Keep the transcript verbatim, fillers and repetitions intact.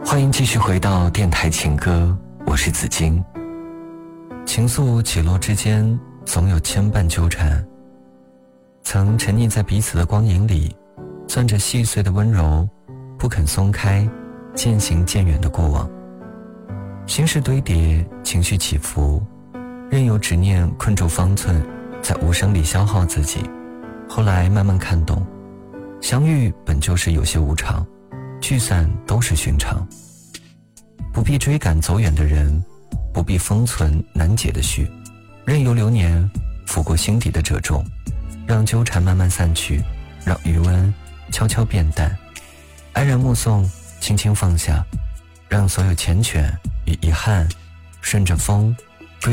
欢迎继续回到电台情歌，我是子金。情愫起落之间，总有牵绊纠缠。曾沉溺在彼此的光影里，攥着细碎的温柔，不肯松开渐行渐远的过往。心事堆叠，情绪起伏，任由执念困住方寸，在无声里消耗自己。后来慢慢看懂，相遇本就是有些无常，聚散都是寻常。不必追赶走远的人，不必封存难解的绪，任由流年拂过心底的褶皱，让纠缠慢慢散去，让余温悄悄变淡，安然目送，轻轻放下，让所有缱绻与遗憾顺着风